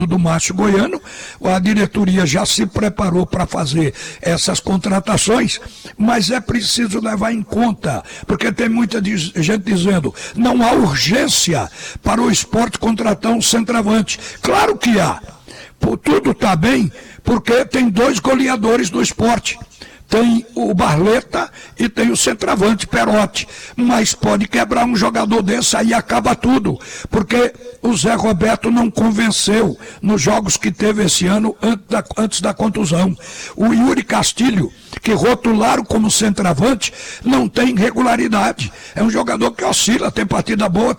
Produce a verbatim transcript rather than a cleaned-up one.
do Márcio Goiano, a diretoria já se preparou para fazer essas contratações, mas é preciso levar em conta, porque tem muita gente dizendo, não há urgência para o Sport contratar um centroavante. Claro que há, tudo está bem, porque tem dois goleadores do Sport. Tem o Barleta e tem o centroavante Perotti, mas pode quebrar um jogador desse, aí acaba tudo, porque o Zé Roberto não convenceu nos jogos que teve esse ano antes da, antes da contusão. O Yuri Castilho, que rotularam como centroavante, não tem regularidade, é um jogador que oscila, tem partida boa, tem